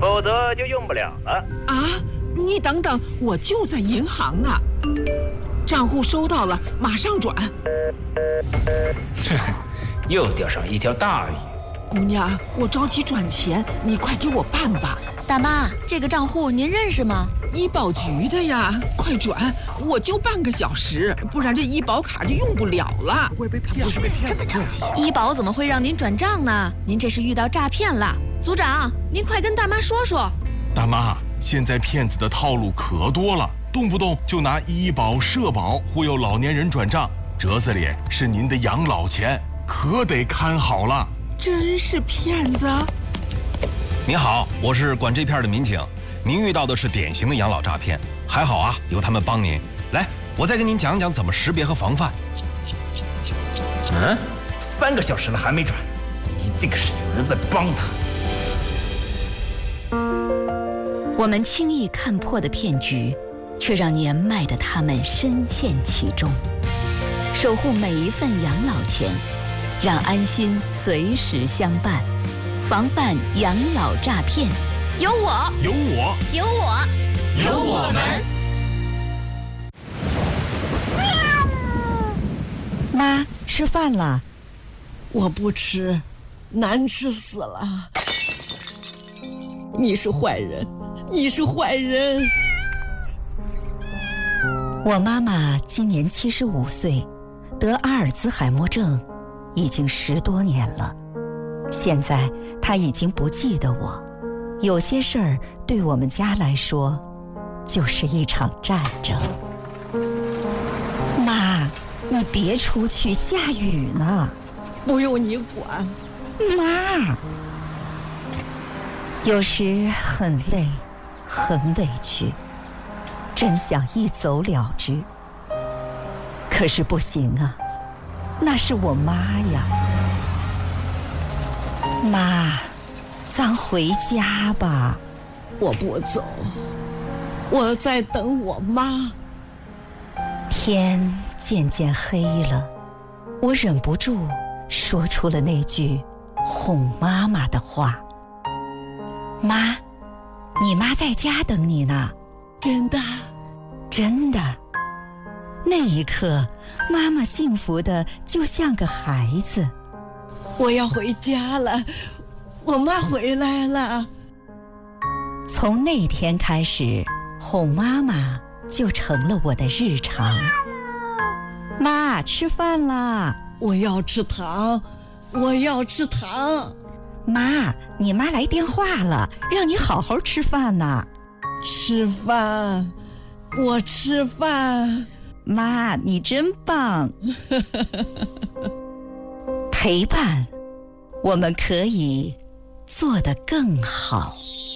否则就用不了了。 啊，你等等，我就在银行呢。账户收到了，马上转。 又钓上一条大鱼。 姑娘，我着急转钱，你快给我办吧。 大妈，这个账户您认识吗？ 医保局的呀，快转！我就半个小时，不然这医保卡就用不了了。 会被骗， 这么着急？医保怎么会让您转账呢？您这是遇到诈骗了。组长，您快跟大妈说说。 大妈，现在骗子的套路可多了，动不动就拿医保、社保忽悠老年人转账，折子里是您的养老钱，可得看好了。 真是骗子！ 您好，我是管这片的民警。您遇到的是典型的养老诈骗，还好啊，有他们帮您。来，我再跟您讲讲怎么识别和防范。 3个小时了还没转，一定是有人在帮他。 我们轻易看破的骗局，却让年迈的他们深陷其中。守护每一份养老钱，让安心随时相伴，防范养老诈骗。有我， 有我， 有我， 有我们。妈，吃饭了。 我不吃，难吃死了。你是坏人，你是坏人。 我妈妈今年75岁，得阿尔兹海默症已经10多年了。现在她已经不记得我，有些事儿对我们家来说就是一场战争。妈，你别出去，下雨呢。 不用你管。 妈，有时很累，很委屈，真想一走了之。可是不行啊，那是我妈呀。妈，咱回家吧。 我不走，我在等我妈。 天渐渐黑了，我忍不住说出了那句哄妈妈的话。妈，你妈在家等你呢。 真的？ 真的。那一刻，妈妈幸福的就像个孩子。 我要回家了，我妈回来了。 从那天开始，哄妈妈就成了我的日常。妈，吃饭啦！ 我要吃糖，我要吃糖。 妈，你妈来电话了，让你好好吃饭呢。 吃饭，我吃饭。 妈，你真棒。陪伴，我们可以做得更好。